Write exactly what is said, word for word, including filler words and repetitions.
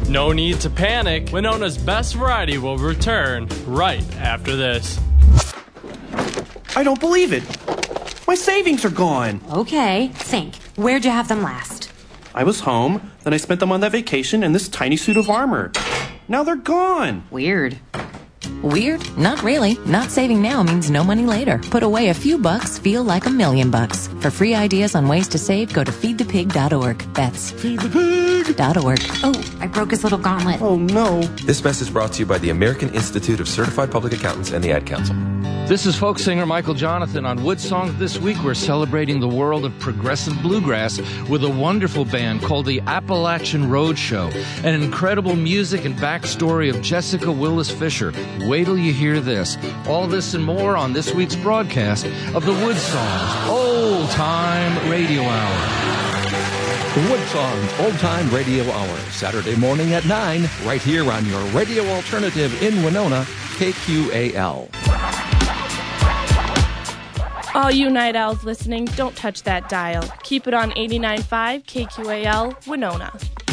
No need to panic. Winona's Best Variety will return right after this. I don't believe it. My savings are gone. Okay, think. Where'd you have them last? I was home, then I spent them on that vacation in this tiny suit of armor. Now they're gone. Weird. Weird? Not really. Not saving now means no money later. Put away a few bucks, feel like a million bucks. For free ideas on ways to save, go to feed the pig dot org. That's feed the pig dot org. Oh, I broke his little gauntlet. Oh, no. This message brought to you by the American Institute of Certified Public Accountants and the Ad Council. This is folk singer Michael Jonathan. On Wood Songs this week, we're celebrating the world of progressive bluegrass with a wonderful band called the Appalachian Road Show. An incredible music and backstory of Jessica Willis Fisher. Wait till you hear this. All this and more on this week's broadcast of the Wood Songs Old Time Radio Hour. Wood Songs Old Time Radio Hour, Saturday morning at nine, right here on your radio alternative in Winona, K Q A L. All you night owls listening, don't touch that dial. Keep it on eighty-nine point five K Q A L, Winona.